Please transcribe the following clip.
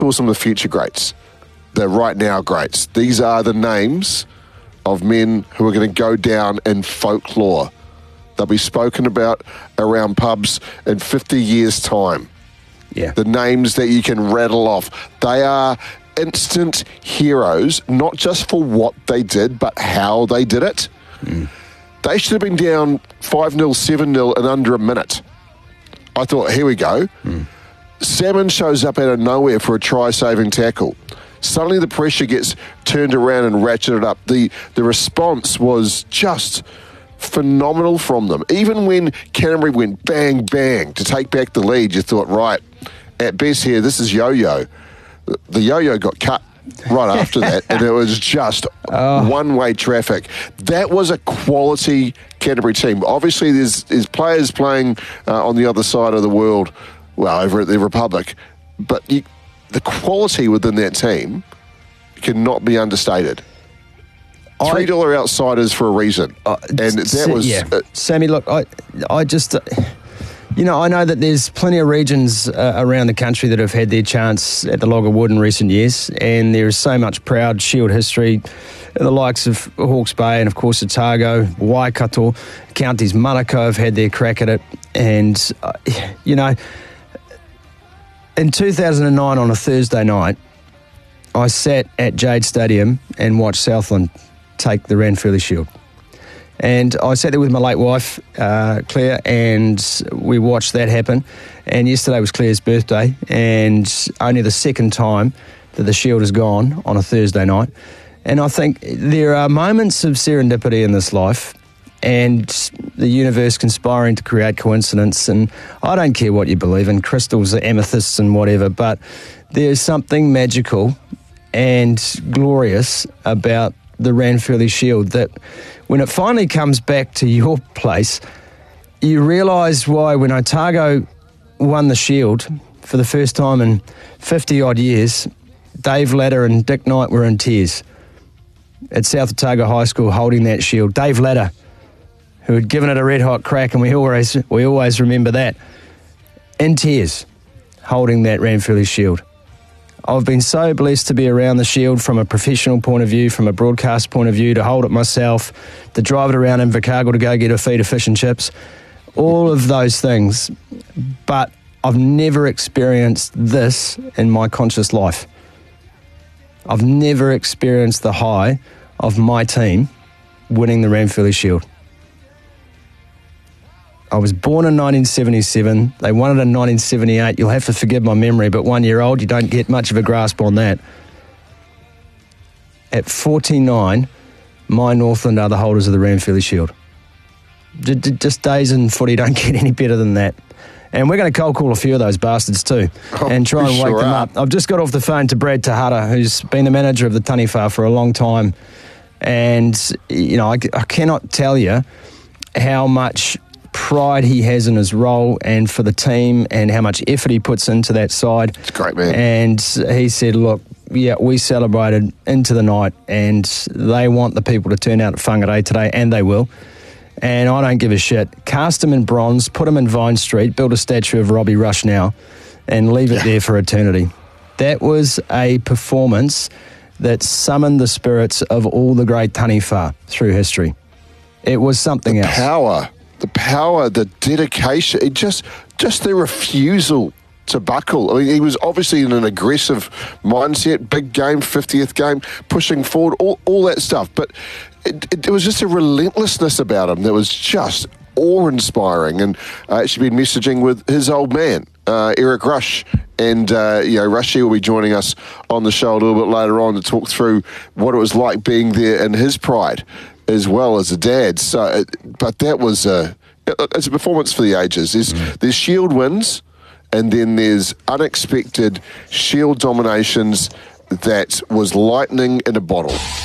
call some of the future greats. They're right now greats. These are the names of men who are going to go down in folklore. They'll be spoken about around pubs in 50 years' time. Yeah. The names that you can rattle off. They are instant heroes, not just for what they did, but how they did it. They should have been down 5-0, 7-0 in under a minute. I thought, here we go. Salmon shows up out of nowhere for a try-saving tackle. Suddenly the pressure gets turned around and ratcheted up. The response was just phenomenal from them. Even when Canterbury went bang, bang to take back the lead, you thought, right, at best here, this is yo-yo. The yo-yo got cut right after that, and it was just one-way traffic. That was a quality Canterbury team. Obviously, there's players playing on the other side of the world, well, over at the Republic, but the quality within that team cannot be understated. $3 outsiders for a reason. And that was... Yeah. Sammy, look, I just... I know that there's plenty of regions around the country that have had their chance at the Log of Wood in recent years, and there is so much proud Shield history. The likes of Hawke's Bay and, of course, Otago, Waikato, counties Manukau have had their crack at it. And, in 2009 on a Thursday night, I sat at Jade Stadium and watched Southland take the Ranfurly Shield. And I sat there with my late wife, Claire, and we watched that happen. And yesterday was Claire's birthday, and only the second time that the Shield has gone on a Thursday night. And I think there are moments of serendipity in this life and the universe conspiring to create coincidence. And I don't care what you believe in, crystals, amethysts and whatever, but there's something magical and glorious about the Ranfurly Shield that when it finally comes back to your place, you realise why when Otago won the Shield for the first time in 50-odd years, Dave Latter and Dick Knight were in tears at South Otago High School holding that Shield. Dave Latter, who had given it a red-hot crack, and we always remember that, in tears, holding that Ranfurly Shield. I've been so blessed to be around the Shield from a professional point of view, from a broadcast point of view, to hold it myself, to drive it around Invercargill to go get a feed of fish and chips, all of those things. But I've never experienced this in my conscious life. I've never experienced the high of my team winning the Ranfurly Shield. I was born in 1977. They won it in 1978. You'll have to forgive my memory, but 1 year old, you don't get much of a grasp on that. At 49, my Northland are the holders of the Ranfurly Shield. Just days in footy don't get any better than that. And we're going to cold call a few of those bastards too and try and wake them up. I've just got off the phone to Brad Tahata, who's been the manager of the Taniwha for a long time. And, I cannot tell you how much pride he has in his role and for the team and how much effort he puts into that side. It's great, man. And he said, look, yeah, we celebrated into the night and they want the people to turn out at Whangarei today, and they will. And I don't give a shit. Cast him in bronze, put him in Vine Street, build a statue of Robbie Rush now and leave it there for eternity. That was a performance that summoned the spirits of all the great Taniwha through history. It was something else. The power, the dedication, just the refusal to buckle. I mean, he was obviously in an aggressive mindset, big game, 50th game, pushing forward, all that stuff. But it was just a relentlessness about him that was just awe-inspiring. And actually been messaging with his old man, Eric Rush. And, Rushy will be joining us on the show a little bit later on to talk through what it was like being there in his pride as well as a dad. So, but that was it's a performance for the ages. There's Shield wins, and then there's unexpected Shield dominations that was lightning in a bottle.